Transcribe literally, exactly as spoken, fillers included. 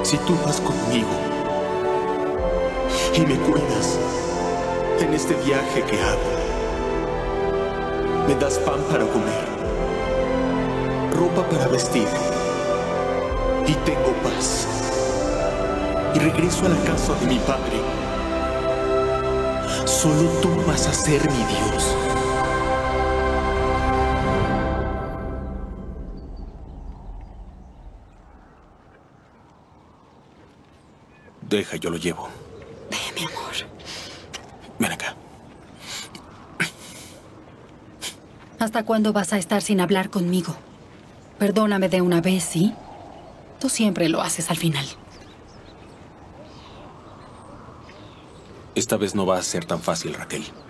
Si tú vas conmigo y me cuidas en este viaje que hago, me das pan para comer, ropa para vestir y tengo paz. Y regreso a la casa de mi padre. Solo tú vas a ser mi Dios. Deja, yo lo llevo. Ve, mi amor. Ven acá. ¿Hasta cuándo vas a estar sin hablar conmigo? Perdóname de una vez, ¿sí? Tú siempre lo haces al final. Esta vez no va a ser tan fácil, Raquel.